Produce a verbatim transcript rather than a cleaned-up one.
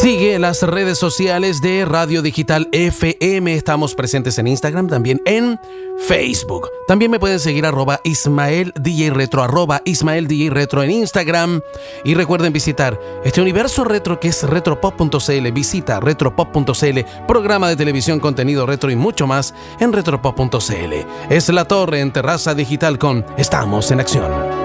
Sigue las redes sociales de Radio Digital F M. Estamos presentes en Instagram, también en Facebook. También me pueden seguir arroba Ismael D J Retro, arroba Ismael D J Retro en Instagram. Y recuerden visitar este universo retro que es retropop punto c l. Visita retropop punto c l, programa de televisión, contenido retro y mucho más en retropop punto c l. Es La Torre en Terraza Digital con Estamos en Acción.